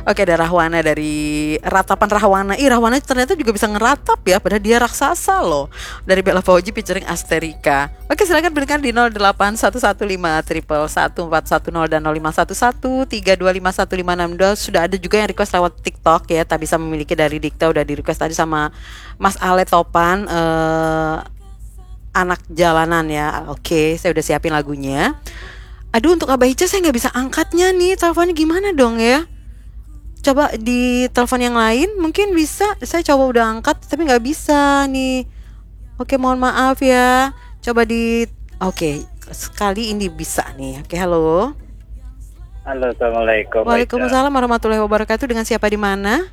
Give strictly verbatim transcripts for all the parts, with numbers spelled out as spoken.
Oke, ada Rahwana dari Ratapan Rahwana. Ih, Rahwana ternyata juga bisa ngeratap ya, padahal dia raksasa loh. Dari Bella Fauji featuring Asterika. Oke, silakan berikan di nol delapan satu satu lima triple satu empat satu nol dan nol lima satu satu tiga dua lima satu lima enam dua. Sudah ada juga yang request lewat TikTok ya, tak bisa memiliki dari Dikta udah di request tadi sama Mas Ale Topan, eh, anak jalanan ya. Oke, saya udah siapin lagunya. Aduh, untuk Abah Ica saya nggak bisa angkatnya nih, teleponnya gimana dong ya? Coba di telepon yang lain mungkin bisa. Saya coba udah angkat tapi nggak bisa nih. Oke, mohon maaf ya. Coba di Oke, sekali ini bisa nih. Oke, halo. Halo, assalamualaikum. Waalaikumsalam warahmatullahi wabarakatuh. Dengan siapa di mana?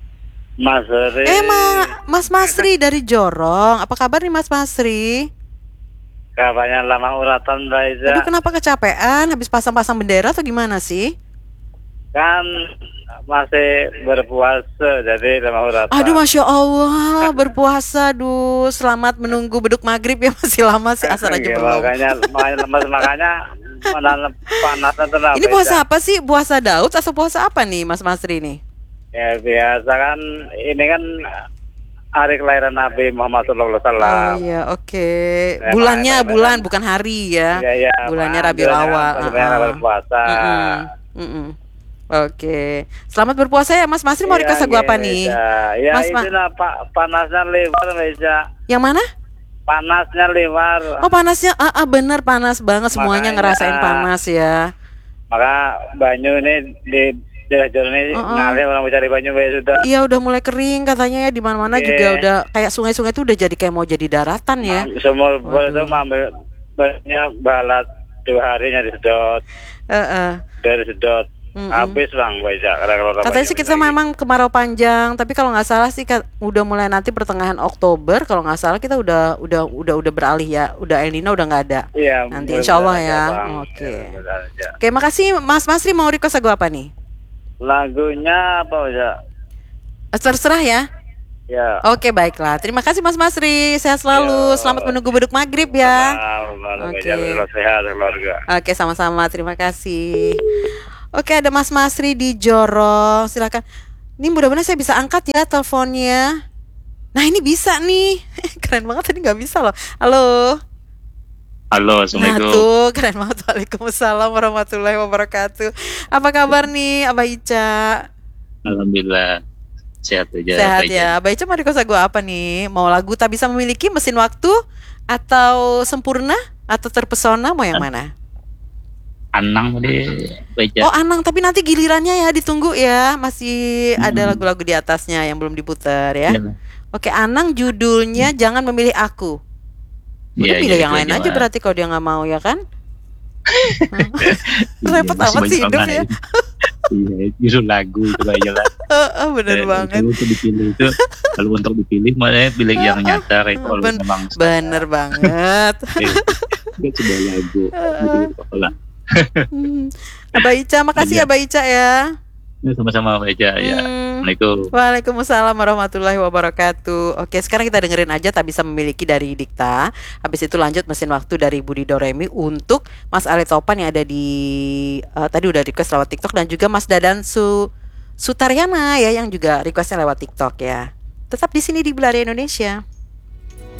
Mas Masri. Eh, Ma, Mas Masri dari Jorong. Apa kabar nih Mas Masri? Kabarnya lama uratan Mbak Iza. Aduh, kenapa kecapean? Habis pasang-pasang bendera atau gimana sih? Kan masih berpuasa jadi lama uratan. Aduh, Masya Allah, berpuasa. Duh, selamat menunggu beduk maghrib ya. Masih lama sih, asar aja Iya, belum. Makanya makanya lemes, makanya mana panasnya tuh lah, Ini Mbak puasa Iza. apa sih? Puasa Daud atau puasa apa nih Mas Masri nih? Ya biasa kan, ini kan hari kelahiran Nabi Muhammad shallallahu alaihi Oh wasallam. iya, oke. Ya, Bulannya makanya- bulan bukan hari ya. Iya, iya, Bulannya maaf, Rabiul bulannya Awal. kan Ah, ah. berpuasa. Mm-mm, mm-mm. Oke. Selamat berpuasa ya Mas Masri. Mau Iya, request lagu apa iya, nih? Iza. Ya Mas Ma- itulah Pak, panasnya lewat Mbak Iza. Yang mana? Panasnya lewat. Oh, panasnya. Ah, ah, bener panas banget. Semuanya Makanya. ngerasain panas ya. Maka banyu ini di daerah Jorong ini Uh-uh. ngalir orang mencari banyu Mbak, sudah. Iya, udah mulai kering katanya ya, di mana-mana Iya. juga udah kayak sungai-sungai itu udah jadi kayak mau jadi daratan ya. Semua Waduh. itu ambil banyak balat dua harinya disedot, Heeh. dari sedot. Mm-mm. Habis bang Mbak Iza, kalau Katanya sih kita memang kemarau panjang, tapi kalau nggak salah sih ka- udah mulai nanti pertengahan Oktober, kalau nggak salah kita udah udah udah udah beralih ya, udah El Nino udah nggak ada. Iya, Nanti mudah-mudahan insya Allah aja, ya. Bang. Oke. Ya, mudah-mudahan aja. Oke, makasih Mas Masri. Mau request lagu apa nih? Lagunya apa Iza? Eh, Terserah ya. Ya. Oke, baiklah. Terima kasih Mas Masri. Sehat selalu. Ya. Selamat menunggu beduk maghrib ya. Oke. Oke. Sehat keluarga. Oke, sama-sama. Terima kasih. Oke, ada Mas Masri di Jorong. Silakan. Ini mudah-mudahan saya bisa angkat ya teleponnya. Nah, ini bisa nih. Keren banget, tadi nggak bisa loh. Halo. Halo, Nah Assalamualaikum. tuh, keren banget. Waalaikumsalam warahmatullahi wabarakatuh. Apa kabar nih Abah Ica? Alhamdulillah sehat aja. Sehat Pak Ica. ya. Abah Ica mau request lagu apa nih? Mau lagu Tak Bisa Memiliki, Mesin Waktu, atau Sempurna, atau Terpesona? Mau yang mana? Anang tadi Pak Ica. Oh, Anang, tapi nanti gilirannya ya, ditunggu ya. Masih ada Hmm. lagu-lagu di atasnya yang belum diputar ya. Iya. Oke, Anang judulnya Jangan Memilih Aku. Udah Iya, pilih iya, yang itu lain aja, aja Mas. berarti kalau dia nggak mau ya kan? Iya, Repot masih amat sih banyak hidup orang ya. lain. Iya, justru lagu itu aja lah. Heeh, bener Eh, banget. Kalau untuk dipilih itu, kalau untuk dipilih malah pilih yang nyata itu kalau Ben- memang Bener banget. itu sebuah lagu. Gitu, lah. Hmm. Abah Ica, makasih Iya. Abah Ica ya. Ya, sama-sama Pak Ica ya. Hmm. Assalamualaikum. Waalaikumsalam warahmatullahi wabarakatuh. Oke, sekarang kita dengerin aja Tak Bisa Memiliki dari Dikta. Habis itu lanjut Mesin Waktu dari Budi Doremi untuk Mas Ale Topan yang ada di eh, tadi udah request lewat TikTok, dan juga Mas Dadan Su Sutaryana ya yang juga requestnya lewat TikTok ya. Tetap di sini di Belari Indonesia.